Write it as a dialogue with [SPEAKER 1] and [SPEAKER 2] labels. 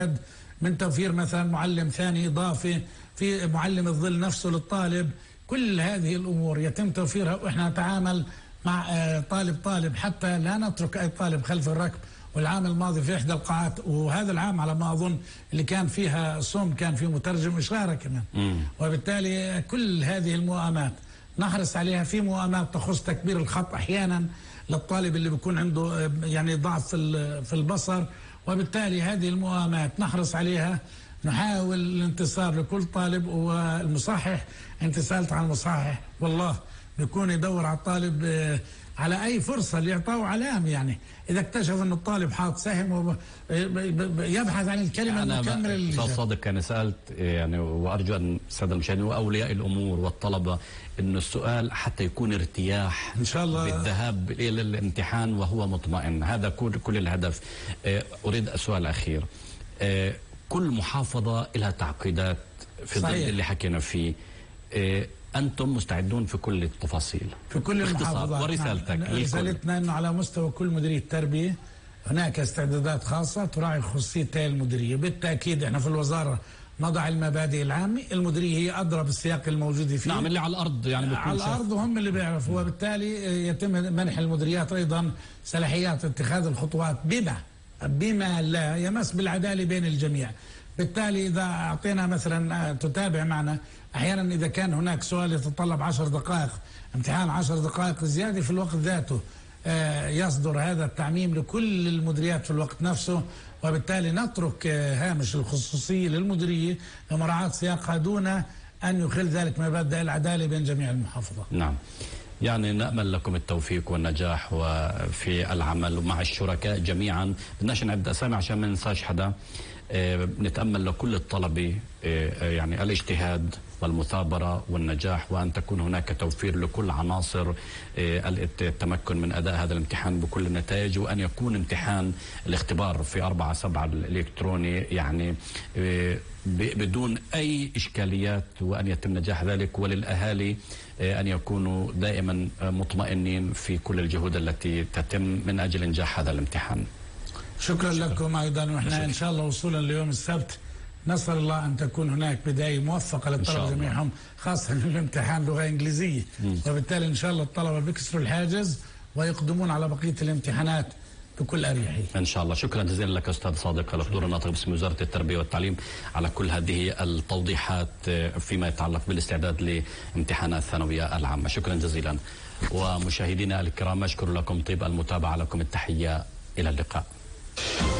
[SPEAKER 1] من توفير مثلا معلم ثاني إضافي، في معلم الظل نفسه للطالب. كل هذه الأمور يتم توفيرها، وإحنا نتعامل مع طالب حتى لا نترك أي طالب خلف الركب. والعام الماضي في إحدى القاعات، وهذا العام على ما أظن اللي كان فيها صوم كان فيه مترجم إشارة كمان. وبالتالي كل هذه الموائمات نحرص عليها. في موائمات تخص تكبير الخط أحيانا للطالب اللي بيكون عنده يعني ضعف في البصر، وبالتالي هذه الموائمات نحرص عليها. نحاول الانتصار لكل طالب، والمصحح انت سألت عن المصحح، والله بيكون يدور على الطالب على اي فرصه اللي يعطاه علام. يعني اذا اكتشف انه الطالب حاط سهم يبحث عن الكلمه المكمله
[SPEAKER 2] للإجابة. أستاذ صادق انا سالت يعني، وارجو ان الساده المشاهدين واولياء الامور والطلبه انه السؤال حتى يكون ارتياح
[SPEAKER 1] ان شاء الله
[SPEAKER 2] بالذهاب الى الامتحان وهو مطمئن. هذا كل الهدف. اريد السؤال الاخير. كل محافظه لها تعقيدات في ظل اللي حكينا فيه. أنتم مستعدون في كل التفاصيل
[SPEAKER 1] في كل المحافظات.
[SPEAKER 2] ورسالتك
[SPEAKER 1] رسالتنا أنه على مستوى كل مديرية تربية هناك استعدادات خاصة تراعي خصوصية المديرية. بالتأكيد احنا في الوزارة نضع المبادئ العامة، المديرية هي أدرى بالسياق الموجود فيه.
[SPEAKER 2] نعم، اللي على الأرض يعني
[SPEAKER 1] على الأرض هم اللي بيعرفوا، وبالتالي يتم منح المديريات أيضا صلاحيات اتخاذ الخطوات بما لا يمس بالعدالة بين الجميع. بالتالي إذا أعطينا مثلا تتابع معنا أحيانا إذا كان هناك سؤال يتطلب 10 دقائق امتحان 10 دقائق زيادة في الوقت ذاته، يصدر هذا التعميم لكل المديريات في الوقت نفسه، وبالتالي نترك هامش الخصوصية للمديرية لمراعاة سياقها دون أن يخل ذلك مبادئ العدالة بين جميع المحافظات.
[SPEAKER 2] نعم، يعني نأمل لكم التوفيق والنجاح وفي العمل مع الشركاء جميعا. بدناش نعد أسامي عشان ما ننساش حدا. نتأمل لكل الطلبة يعني الاجتهاد والمثابرة والنجاح، وأن تكون هناك توفير لكل عناصر التمكن من أداء هذا الامتحان بكل النتائج، وأن يكون امتحان الاختبار في 4/7 الإلكتروني يعني بدون أي إشكاليات، وأن يتم نجاح ذلك. وللأهالي أن يكونوا دائما مطمئنين في كل الجهود التي تتم من أجل إنجاح هذا الامتحان.
[SPEAKER 1] شكرا لكم أيضا، وإحنا إن شاء الله وصولا ليوم السبت نسأل الله أن تكون هناك بداية موفقة للطلبة جميعهم، خاصة الامتحان لغة إنجليزية. وبالتالي إن شاء الله الطلبة بيكسروا الحاجز ويقدمون على بقية الامتحانات بكل أريحية
[SPEAKER 2] إن شاء الله. شكرا جزيلا لك أستاذ صادق الدكتور الناطق باسم وزارة التربية والتعليم على كل هذه التوضيحات فيما يتعلق بالاستعداد لامتحانات الثانوية العامة. شكرا جزيلا. ومشاهدينا الكرام أشكر لكم طيب المتابعة، لكم التحية، إلى اللقاء.